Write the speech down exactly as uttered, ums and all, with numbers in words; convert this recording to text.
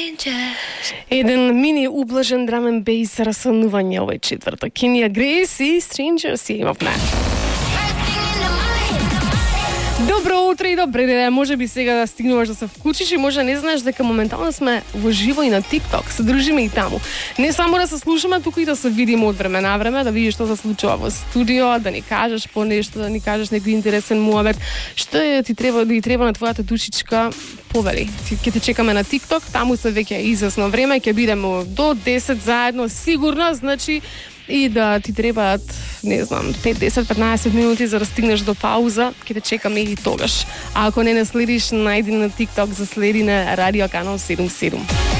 Еден мини ублажен драм енд бейс разсънување овој четврток. Кенија Грейс и Strangers си имавме. Добро утро и добре ден. Може би сега да стигнуваш да се вклучиш и може не знаеш дека моментално сме во живо и на TikTok. Се дружиме и таму. Не само да се слушаме, туку и да се видиме од време на време, да видиш што се случува во студио, да ни кажеш по нешто, да ни кажеш некој интересен муабет. Што е ти треба да и треба на твојата душичка? Повели. Ќе те чекаме на TikTok, таму се веќе извесно време, ќе бидеме до десет заедно сигурно, значи и да ти требаат, не знам, пет, десет, петнаесет минути за да стигнеш до пауза, ќе те чекаме и тогаш. А ако не не следиш, најди на TikTok за следи на Радио Канал седумдесет и седум.